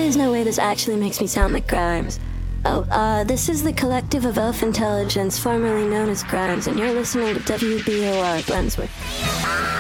is no way this actually makes me sound like Grimes. Oh, this is the collective of Elf Intelligence, formerly known as Grimes, and you're listening to WBOR Brunswick.